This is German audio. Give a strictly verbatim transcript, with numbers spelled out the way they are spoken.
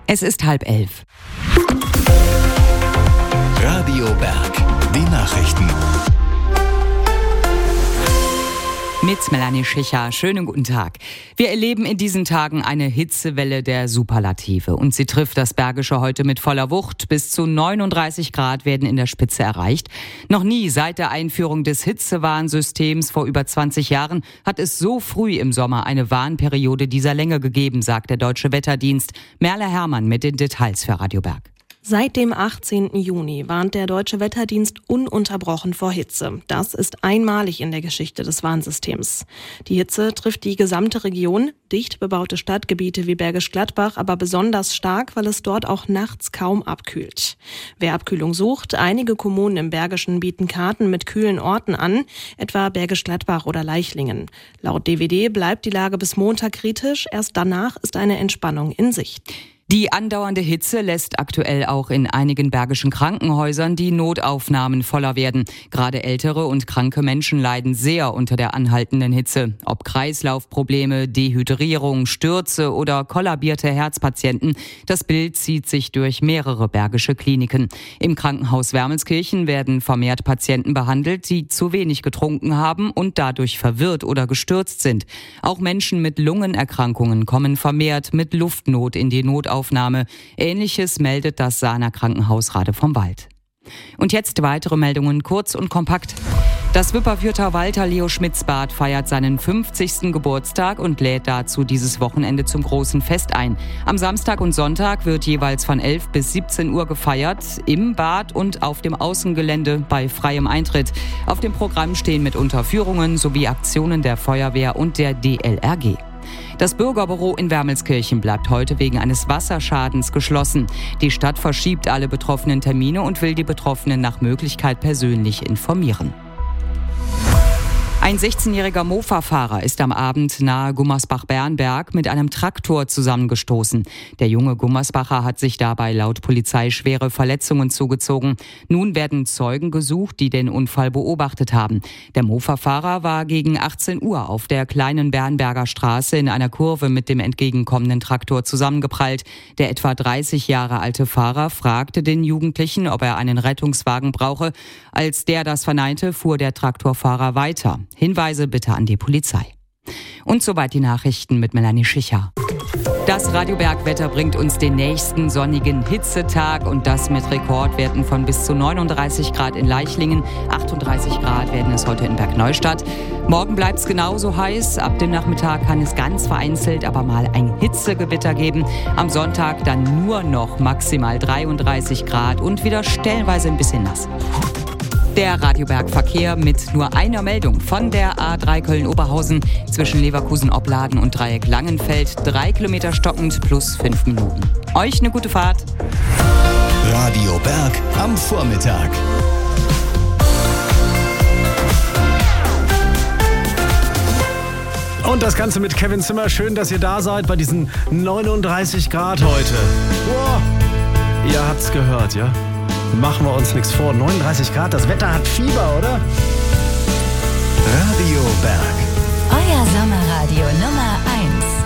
Es ist halb elf. Radio Berg, die Nachrichten. Mit Melanie Schicher. Schönen guten Tag. Wir erleben in diesen Tagen eine Hitzewelle der Superlative. Und sie trifft das Bergische heute mit voller Wucht. Bis zu neununddreißig Grad werden in der Spitze erreicht. Noch nie seit der Einführung des Hitzewarnsystems vor über zwanzig Jahren hat es so früh im Sommer eine Warnperiode dieser Länge gegeben, sagt der Deutsche Wetterdienst. Merle Herrmann mit den Details für Radio Berg. Seit dem achtzehnten Juni warnt der Deutsche Wetterdienst ununterbrochen vor Hitze. Das ist einmalig in der Geschichte des Warnsystems. Die Hitze trifft die gesamte Region, dicht bebaute Stadtgebiete wie Bergisch Gladbach, aber besonders stark, weil es dort auch nachts kaum abkühlt. Wer Abkühlung sucht, einige Kommunen im Bergischen bieten Karten mit kühlen Orten an, etwa Bergisch Gladbach oder Leichlingen. Laut D W D bleibt die Lage bis Montag kritisch, erst danach ist eine Entspannung in Sicht. Die andauernde Hitze lässt aktuell auch in einigen bergischen Krankenhäusern die Notaufnahmen voller werden. Gerade ältere und kranke Menschen leiden sehr unter der anhaltenden Hitze. Ob Kreislaufprobleme, Dehydrierung, Stürze oder kollabierte Herzpatienten, das Bild zieht sich durch mehrere bergische Kliniken. Im Krankenhaus Wermelskirchen werden vermehrt Patienten behandelt, die zu wenig getrunken haben und dadurch verwirrt oder gestürzt sind. Auch Menschen mit Lungenerkrankungen kommen vermehrt mit Luftnot in die Notaufnahme. Aufnahme. Ähnliches meldet das Sahner Krankenhaus Rade vom Wald. Und jetzt weitere Meldungen kurz und kompakt. Das Wipperfürther Walter Leo Schmitz-Bad feiert seinen fünfzigsten Geburtstag und lädt dazu dieses Wochenende zum großen Fest ein. Am Samstag und Sonntag wird jeweils von elf bis siebzehn Uhr gefeiert, im Bad und auf dem Außengelände bei freiem Eintritt. Auf dem Programm stehen mitunter Führungen sowie Aktionen der Feuerwehr und der D L R G. Das Bürgerbüro in Wermelskirchen bleibt heute wegen eines Wasserschadens geschlossen. Die Stadt verschiebt alle betroffenen Termine und will die Betroffenen nach Möglichkeit persönlich informieren. Ein sechzehnjähriger Mofa-Fahrer ist am Abend nahe Gummersbach-Bernberg mit einem Traktor zusammengestoßen. Der junge Gummersbacher hat sich dabei laut Polizei schwere Verletzungen zugezogen. Nun werden Zeugen gesucht, die den Unfall beobachtet haben. Der Mofa-Fahrer war gegen achtzehn Uhr auf der kleinen Bernberger Straße in einer Kurve mit dem entgegenkommenden Traktor zusammengeprallt. Der etwa dreißig Jahre alte Fahrer fragte den Jugendlichen, ob er einen Rettungswagen brauche. Als der das verneinte, fuhr der Traktorfahrer weiter. Hinweise bitte an die Polizei. Und soweit die Nachrichten mit Melanie Schicher. Das Radio Berg-Wetter bringt uns den nächsten sonnigen Hitzetag und das mit Rekordwerten von bis zu neununddreißig Grad in Leichlingen. achtunddreißig Grad werden es heute in Bergneustadt. Morgen bleibt es genauso heiß. Ab dem Nachmittag kann es ganz vereinzelt aber mal ein Hitzegewitter geben. Am Sonntag dann nur noch maximal dreiunddreißig Grad und wieder stellenweise ein bisschen nass. Der Radio Berg Verkehr mit nur einer Meldung von der A drei Köln-Oberhausen zwischen Leverkusen-Opladen und Dreieck Langenfeld. Drei Kilometer stockend plus fünf Minuten. Euch eine gute Fahrt. Radio Berg am Vormittag. Und das Ganze mit Kevin Zimmer. Schön, dass ihr da seid bei diesen neununddreißig Grad heute. Boah. Ihr habt's gehört, ja? Machen wir uns nichts vor. neununddreißig Grad, das Wetter hat Fieber, oder? Radio Berg. Euer Sommerradio Nummer